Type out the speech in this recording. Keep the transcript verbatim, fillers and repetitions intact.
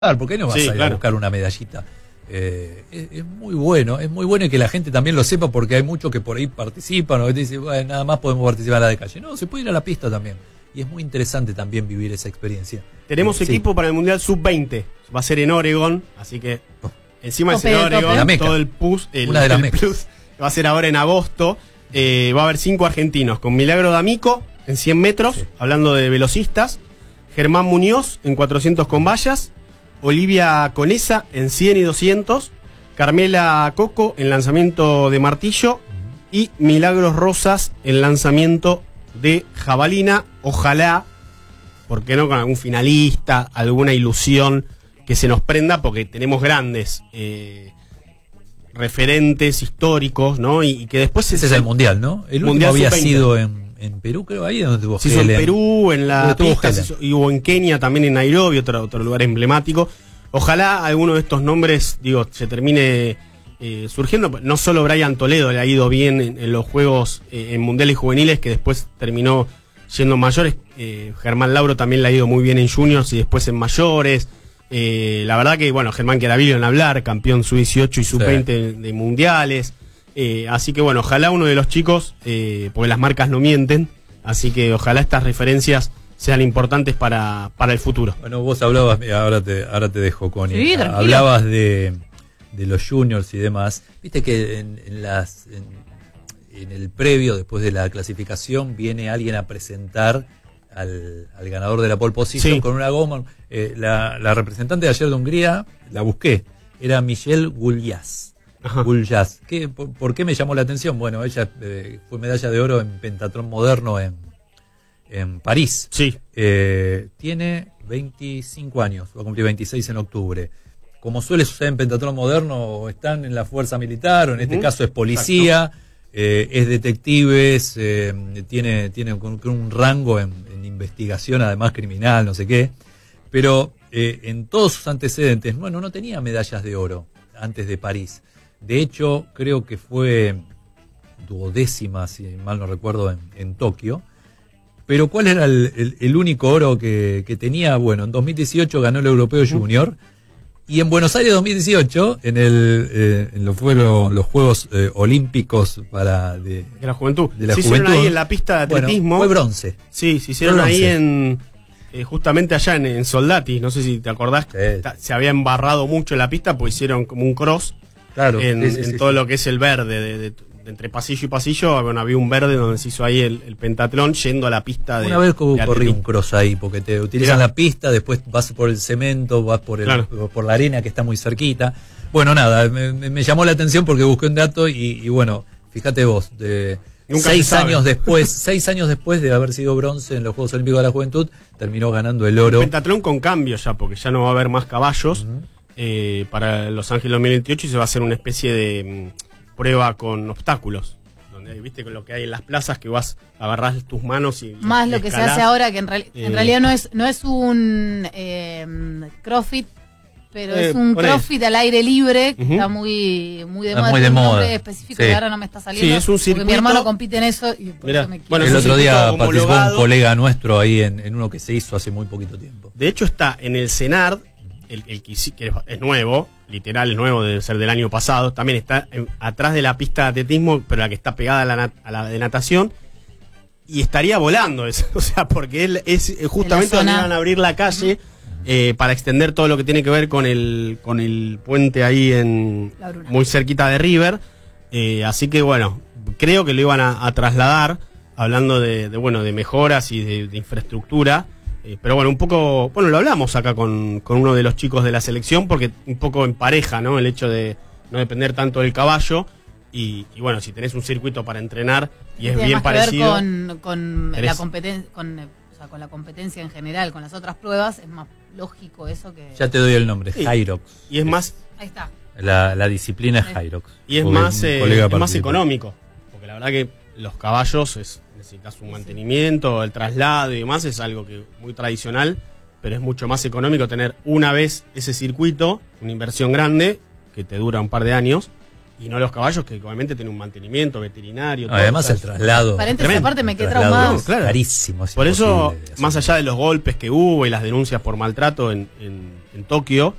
¿Por qué no vas sí, a ir claro. a buscar una medallita? Eh, es, es muy bueno, es muy bueno y que la gente también lo sepa, porque hay muchos que por ahí participan o que dicen, bueno, nada más podemos participar en la de calle. No, se puede ir a la pista también. Y es muy interesante también vivir esa experiencia. Tenemos sí. equipo para el Mundial sub veinte. Va a ser en Oregon, así que encima Tope, es en tope. Oregon, La Meca. todo el plus, el, Una de las el mecas. plus va a ser ahora en agosto. Eh, va a haber cinco argentinos, con Milagro D'Amico en cien metros, Sí. hablando de velocistas, Germán Muñoz en cuatrocientos con vallas, Olivia Conesa en cien y doscientos, Carmela Coco en lanzamiento de martillo y Milagros Rosas en lanzamiento de jabalina. Ojalá, ¿por qué no con algún finalista, alguna ilusión que se nos prenda? Porque tenemos grandes eh, referentes históricos, ¿no? Y, y que después Ese es el mundial, ¿no? El último Mundial había sub veinte. sido en, en Perú, creo, ahí donde tuvo Se hizo en Helen. Perú, en la Donde tuvo pista, se Helen. hizo- y hubo en Kenia, también en Nairobi, otro, otro lugar emblemático. Ojalá alguno de estos nombres, digo, se termine eh, surgiendo. No solo Brian Toledo le ha ido bien en, en los juegos eh, en mundiales juveniles, que después terminó siendo mayores. Eh, Germán Lauro también le ha ido muy bien en juniors y después en mayores. Eh, la verdad que, bueno, Germán Queravillo en hablar, campeón sub dieciocho y sub veinte de, de mundiales. Eh, así que, bueno, ojalá uno de los chicos, eh, porque las marcas no mienten, así que ojalá estas referencias sean importantes para, para el futuro. Bueno, vos hablabas, mira, ahora te, ahora te dejo, Connie. Sí, tranquilo. Hablabas de, de los juniors y demás. Viste que en, en las en, en el previo, después de la clasificación, viene alguien a presentar al, al ganador de la pole position Sí. con una goma. Eh, la, la representante de ayer de Hungría, la busqué, era Michelle Gulyas. Ajá. Gulyas. ¿Qué, por, por qué me llamó la atención? Bueno, ella eh, fue medalla de oro en pentatlón moderno en, en París. Sí. Eh, tiene veinticinco años, va a cumplir veintiséis en octubre. Como suele suceder en pentatlón moderno, o están en la fuerza militar, o en este Ujú. caso es policía, eh, es detective, es, eh, tiene, tiene un, un rango en, en investigación, además criminal, no sé qué. Pero eh, en todos sus antecedentes, bueno, no tenía medallas de oro antes de París. De hecho, creo que fue duodécima, si mal no recuerdo, en, en Tokio. Pero ¿cuál era el, el, el único oro que, que tenía? Bueno, en dos mil dieciocho ganó el Europeo Junior. Y en Buenos Aires dos mil dieciocho, en, el, eh, en los, fueron los Juegos eh, Olímpicos para de, De la juventud. de la se juventud. hicieron ahí en la pista de Bueno, atletismo. fue bronce. Sí, se hicieron Fue ahí bronce. en. eh, justamente allá en, en Soldati. No sé si te acordás. Sí. ta- Se había embarrado mucho la pista, pues hicieron como un cross Claro. en, sí, sí, en sí, todo sí. lo que es el verde. De, de- de entre pasillo y pasillo, bueno, había un verde donde se hizo ahí el, el pentatlón yendo a la pista de. Una vez co- de corrí un atletismo. cross ahí, porque te utilizan Mirá. la pista, después vas por el cemento, vas por el, Claro. por la arena que está muy cerquita. Bueno, nada, me, me- me llamó la atención porque busqué un dato y, y bueno, fíjate vos, de Nunca seis se sabe. años después, seis años después de haber sido bronce en los Juegos Olímpicos de la Juventud, terminó ganando el oro. Pentatlón con cambio ya, porque ya no va a haber más caballos eh, para Los Ángeles dos mil veintiocho y se va a hacer una especie de mm, prueba con obstáculos. Donde viste con lo que hay en las plazas que vas, agarrás tus manos y. Más y lo que se escalás. hace ahora, que en, real- en Eh. realidad no es no es un eh, CrossFit, pero Eh, es un ponele. CrossFit al aire libre, que Ujú. está muy, muy de Está moda. muy de tiene un moda. nombre específico Sí. que ahora no me está saliendo. Sí, es un porque mi circuito- hermano compite en eso y por Mirá, eso me quiero- bueno, el es un otro día circuito participó un homologado. colega nuestro ahí en, en uno que se hizo hace muy poquito tiempo. De hecho, está en el CENARD, el, el que, sí- que es- es nuevo, literal, es nuevo, debe ser del año pasado. También está en- atrás de la pista de atletismo, pero la que está pegada a la, nat- a la de natación. Y estaría volando eso, o sea, porque él es eh, justamente donde zona. iban a abrir la calle eh, para extender todo lo que tiene que ver con el con el puente ahí en La Bruna. muy cerquita de River. Eh, así que bueno, creo que lo iban a, a trasladar, hablando de, de, bueno de mejoras y de, de infraestructura. Eh, pero bueno, un poco, bueno, lo hablamos acá con, con uno de los chicos de la selección, porque un poco en pareja, ¿no? El hecho de no depender tanto del caballo. Y, y bueno, si tenés un circuito para entrenar y es Tiene bien más que ver parecido. con, con Tenés- la competencia, con, eh, o sea, con la competencia en general, con las otras pruebas, es más lógico eso que. Ya te doy el nombre, Sí. Hyrox. Y es más, Ahí está. La, la disciplina es Hyrox. y es Porque más, un eh, colega es más participó. económico. Porque la verdad que los caballos es, necesitas un mantenimiento, el traslado y demás es algo que muy tradicional, pero es mucho más económico tener una vez ese circuito, una inversión grande, que te dura un par de años, y no los caballos, que obviamente tienen un mantenimiento veterinario. No, además todo, el traslado. Paréntesis, aparte me el quedé traslado traumada. es Claro. carísimo. es Por eso, imposible de hacer. más allá de los golpes que hubo y las denuncias por maltrato en, en, en Tokio,